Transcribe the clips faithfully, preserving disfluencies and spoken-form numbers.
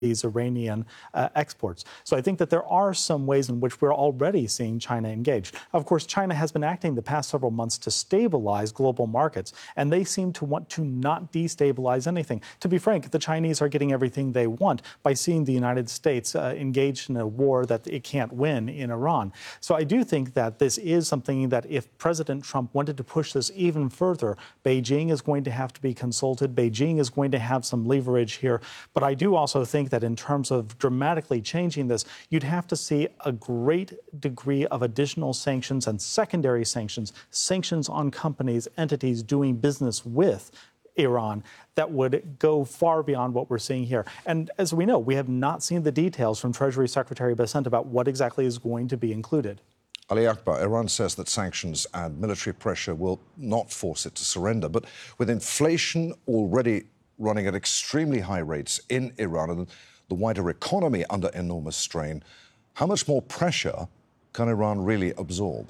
these Iranian uh, exports. So I think that there are some ways in which we're already seeing China engage. Of course, China has been acting the past several months to stabilize global markets, and they seem to want to not destabilize anything. To be frank, the Chinese are getting everything they want by seeing the United States uh, engaged in a war that it can't win in Iran. So I do think that this is something that if President Trump wanted to push this even further, Beijing is going to have to be consulted. Beijing is going to have some leverage here. But I do also think that in terms of dramatically changing this, you'd have to see a great degree of additional sanctions and secondary sanctions, sanctions on companies, entities doing business with Iran that would go far beyond what we're seeing here. And as we know, we have not seen the details from Treasury Secretary Bessent about what exactly is going to be included. Ali Akbar, Iran says that sanctions and military pressure will not force it to surrender. But with inflation already running at extremely high rates in Iran and the wider economy under enormous strain, how much more pressure can Iran really absorb?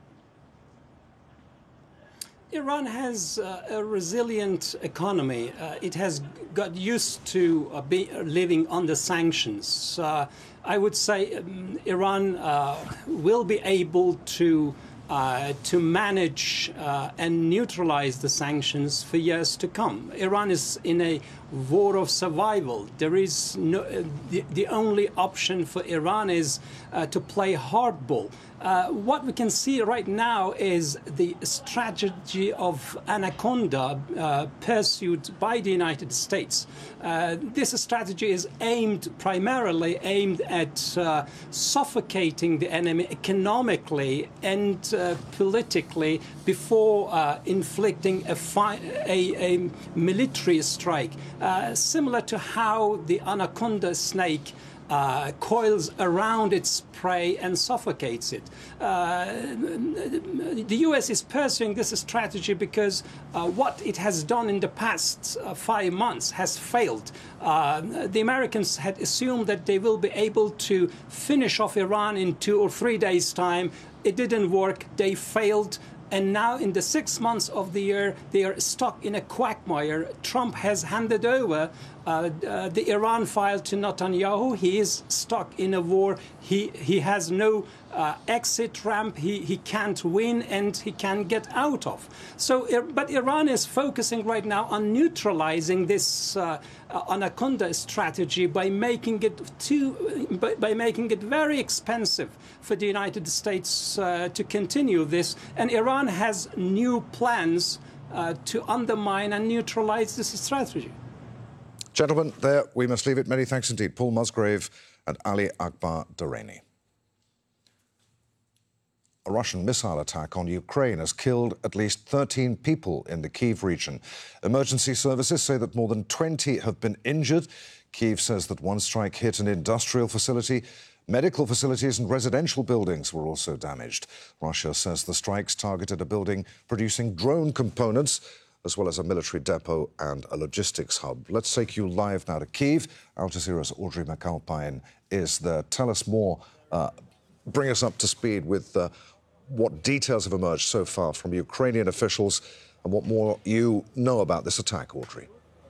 Iran has uh, a resilient economy. Uh, it has got used to uh, be, uh, living under sanctions. Uh, I would say um, Iran uh, will be able to Uh, to manage uh, and neutralize the sanctions for years to come. Iran is in a war of survival. There is no, uh, the, the only option for Iran is uh, to play hardball. Uh, what we can see right now is the strategy of Anaconda uh, pursued by the United States. Uh, this strategy is aimed, primarily aimed at uh, suffocating the enemy economically and uh, politically before uh, inflicting a, fi a, a military strike, uh, similar to how the Anaconda snake Uh, coils around its prey and suffocates it. Uh, the U S is pursuing this strategy because uh, what it has done in the past uh, five months has failed. Uh, the Americans had assumed that they will be able to finish off Iran in two or three days' time. It didn't work. They failed. And now in the six months of the year, they are stuck in a quagmire. Trump has handed over uh, uh, the Iran file to Netanyahu. He is stuck in a war. He, he has no uh, exit ramp. He, he can't win and he can't get out of. So, but Iran is focusing right now on neutralizing this uh, Anaconda strategy by making it too, by, by making it very expensive for the United States uh, to continue this. And Iran has new plans uh, to undermine and neutralize this strategy. Gentlemen, there we must leave it. Many thanks indeed. Paul Musgrave and Ali Akbar Durrani. A Russian missile attack on Ukraine has killed at least thirteen people in the Kyiv region. Emergency services say that more than twenty have been injured. Kyiv says that one strike hit an industrial facility. Medical facilities and residential buildings were also damaged. Russia says the strikes targeted a building producing drone components, as well as a military depot and a logistics hub. Let's take you live now to Kyiv. Al Jazeera's Audrey McAlpine is there. Tell us more. Uh, bring us up to speed with uh, what details have emerged so far from Ukrainian officials and what more you know about this attack, Audrey.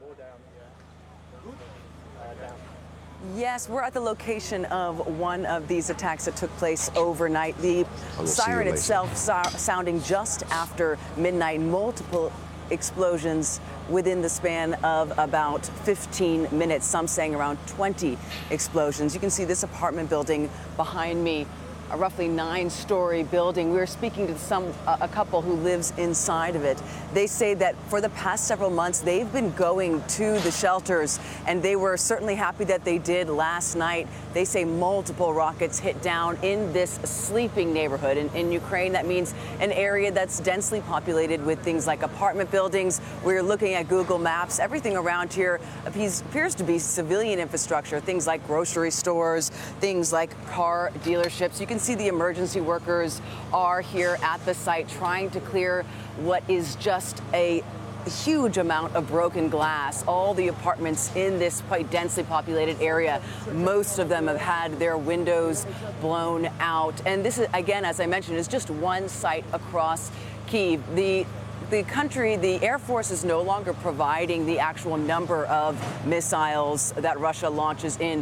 Yes, we're at the location of one of these attacks that took place overnight. The siren itself so sounding just after midnight. Multiple explosions within the span of about fifteen minutes, some saying around twenty explosions. You can see this apartment building behind me, a roughly nine-story building. We were speaking to some a couple who lives inside of it. They say that for the past several months, they've been going to the shelters, and they were certainly happy that they did last night. They say multiple rockets hit down in this sleeping neighborhood. In, in Ukraine, that means an area that's densely populated with things like apartment buildings. We're looking at Google Maps. Everything around here appears, appears to be civilian infrastructure, things like grocery stores, things like car dealerships. You can see the emergency workers are here at the site trying to clear what is just a huge amount of broken glass. All the apartments in this quite densely populated area, most of them have had their windows blown out. And this is, again, as I mentioned, is just one site across Kyiv. The The country, the Air Force is no longer providing the actual number of missiles that Russia launches in